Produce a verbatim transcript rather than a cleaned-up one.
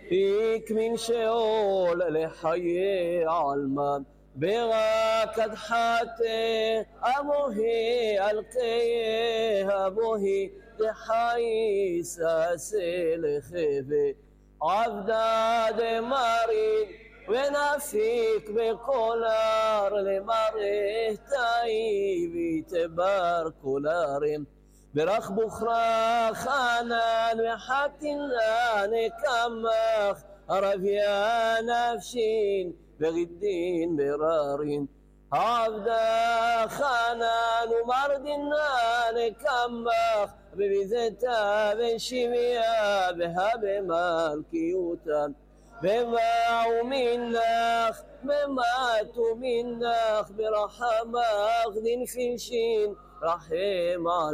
فيك من شئول لحي علما بركض حتى أبوهي ألقيه أبوهي لحي ساسل خفي عبداد مريض ونفيك بكولار لمره تايبي تبار كولارم برخ بخرا خانان وحتنا نكمخ رفيا نفشين بغدين برارين عبدا خانان ومردنا نكمخ ببيزتا بشميا بها بمالكيوتا بما مناخ بمات مناخ برحمة أخذ في شين رحم